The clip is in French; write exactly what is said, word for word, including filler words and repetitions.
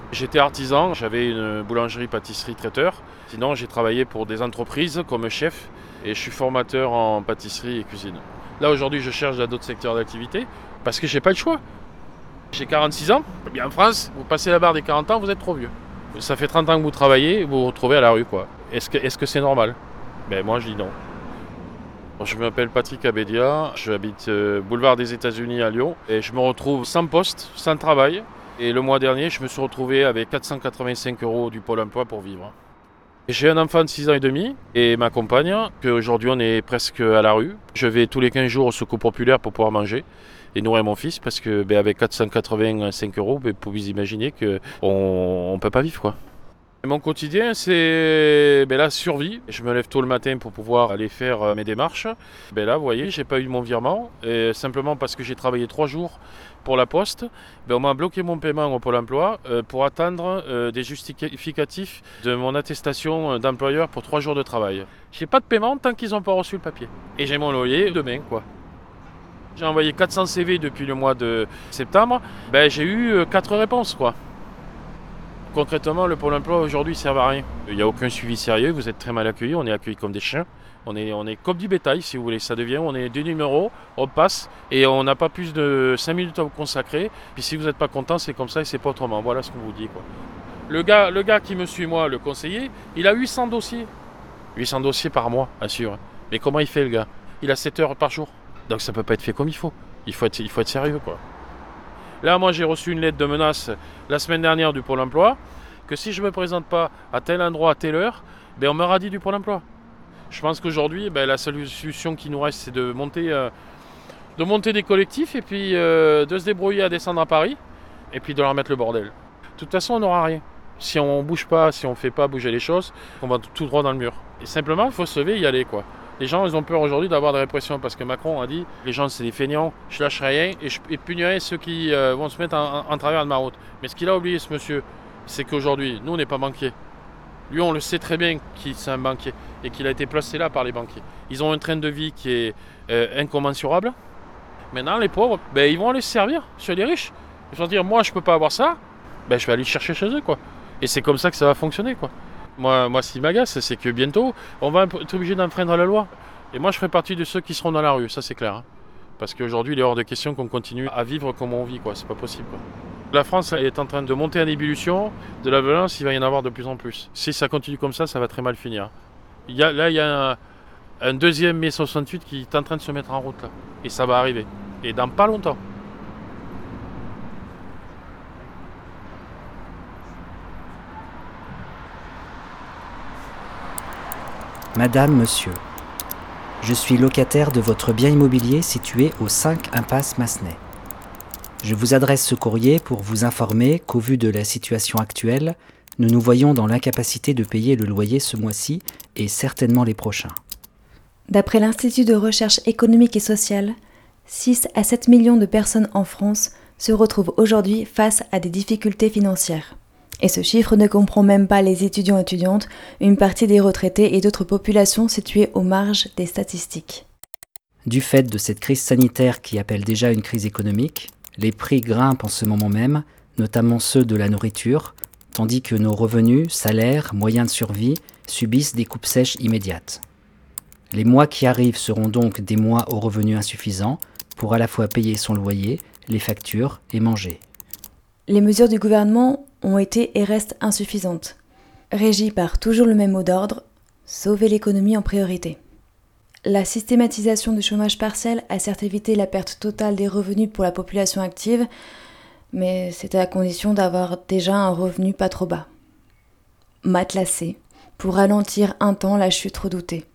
J'étais artisan, j'avais une boulangerie-pâtisserie-traiteur. Sinon, j'ai travaillé pour des entreprises comme chef et je suis formateur en pâtisserie et cuisine. Là, aujourd'hui, je cherche dans d'autres secteurs d'activité parce que j'ai pas le choix. J'ai quarante-six ans. Eh bien, en France, vous passez la barre des quarante ans, vous êtes trop vieux. Ça fait trente ans que vous travaillez, vous vous retrouvez à la rue, quoi. Est-ce que, est-ce que c'est normal? Ben, moi, je dis non. Je m'appelle Patrick Abédia, j'habite euh, boulevard des États-Unis à Lyon et je me retrouve sans poste, sans travail. Et le mois dernier, je me suis retrouvé avec quatre cent quatre-vingt-cinq euros du Pôle emploi pour vivre. J'ai un enfant de six ans et demi et ma compagne, qu'aujourd'hui on est presque à la rue. Je vais tous les quinze jours au secours populaire pour pouvoir manger et nourrir mon fils parce que ben, avec quatre cent quatre-vingt-cinq euros, ben, vous pouvez vous imaginer qu'on ne peut pas vivre, quoi. Mon quotidien, c'est ben, la survie. Je me lève tôt le matin pour pouvoir aller faire mes démarches. Ben là, vous voyez, j'ai pas eu mon virement. Et simplement parce que j'ai travaillé trois jours pour la Poste, ben, on m'a bloqué mon paiement au Pôle emploi euh, pour attendre euh, des justificatifs de mon attestation d'employeur pour trois jours de travail. J'ai pas de paiement tant qu'ils n'ont pas reçu le papier. Et j'ai mon loyer demain, quoi. J'ai envoyé quatre cents C V depuis le mois de septembre. Ben, j'ai eu quatre réponses, quoi. Concrètement, le Pôle emploi aujourd'hui ne sert à rien. Il n'y a aucun suivi sérieux, vous êtes très mal accueillis, on est accueillis comme des chiens. On est, on est comme du bétail, si vous voulez. Ça devient, on est deux numéros, on passe et on n'a pas plus de cinq minutes à vous consacrer. Puis si vous n'êtes pas content, c'est comme ça et c'est pas autrement. Voilà ce qu'on vous dit, quoi. Le gars, le gars qui me suit, moi, le conseiller, il a huit cents dossiers. huit cents dossiers par mois, assure. Mais comment il fait, le gars? Il a sept heures par jour. Donc ça ne peut pas être fait comme il faut. Il faut être, il faut être sérieux, quoi. Là, moi, j'ai reçu une lettre de menace la semaine dernière du Pôle emploi que si je ne me présente pas à tel endroit, à telle heure, ben, on me radie du Pôle emploi. Je pense qu'aujourd'hui, ben, la seule solution qui nous reste, c'est de monter, euh, de monter des collectifs et puis euh, de se débrouiller à descendre à Paris et puis de leur mettre le bordel. De toute façon, on n'aura rien. Si on ne bouge pas, si on ne fait pas bouger les choses, on va tout droit dans le mur. Et simplement, il faut se lever et y aller, quoi. Les gens, ils ont peur aujourd'hui d'avoir des répressions parce que Macron a dit les gens, c'est des feignants, je lâcherai rien et je et punirai ceux qui euh, vont se mettre en, en, en travers de ma route. Mais ce qu'il a oublié, ce monsieur, c'est qu'aujourd'hui, nous, on n'est pas banquiers. Lui, on le sait très bien qu'il c'est un banquier et qu'il a été placé là par les banquiers. Ils ont un train de vie qui est euh, incommensurable. Maintenant, les pauvres, ben, ils vont aller se servir sur les riches. Ils vont dire, moi, je ne peux pas avoir ça, ben, je vais aller le chercher chez eux, quoi. Et c'est comme ça que ça va fonctionner, quoi. Moi, moi, ce qui m'agace, c'est que bientôt, on va être obligé d'enfreindre la loi. Et moi, je ferai partie de ceux qui seront dans la rue, ça c'est clair. Hein. Parce qu'aujourd'hui, il est hors de question qu'on continue à vivre comme on vit, quoi. C'est pas possible, quoi. La France est en train de monter en ébullition. De la violence, il va y en avoir de plus en plus. Si ça continue comme ça, ça va très mal finir. Il y a, là, il y a un, un deuxième mai soixante-huit qui est en train de se mettre en route, là. Et ça va arriver. Et dans pas longtemps. Madame, monsieur, je suis locataire de votre bien immobilier situé au cinq impasse Massenet. Je vous adresse ce courrier pour vous informer qu'au vu de la situation actuelle, nous nous voyons dans l'incapacité de payer le loyer ce mois-ci et certainement les prochains. D'après l'Institut de recherche économique et sociale, six à sept millions de personnes en France se retrouvent aujourd'hui face à des difficultés financières. Et ce chiffre ne comprend même pas les étudiants et étudiantes, une partie des retraités et d'autres populations situées aux marges des statistiques. Du fait de cette crise sanitaire qui appelle déjà une crise économique, les prix grimpent en ce moment même, notamment ceux de la nourriture, tandis que nos revenus, salaires, moyens de survie subissent des coupes sèches immédiates. Les mois qui arrivent seront donc des mois aux revenus insuffisants pour à la fois payer son loyer, les factures et manger. Les mesures du gouvernement ont été et restent insuffisantes, régies par toujours le même mot d'ordre, sauver l'économie en priorité. La systématisation du chômage partiel a certes évité la perte totale des revenus pour la population active, mais c'est à la condition d'avoir déjà un revenu pas trop bas. Matelassé, pour ralentir un temps la chute redoutée.